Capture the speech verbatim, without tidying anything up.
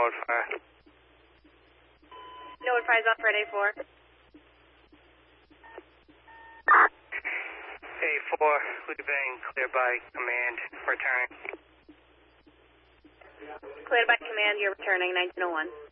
Notify. Notify is up for A four. A four, leaving, clear by command, returning. Cleared by command, you're returning, nineteen oh one.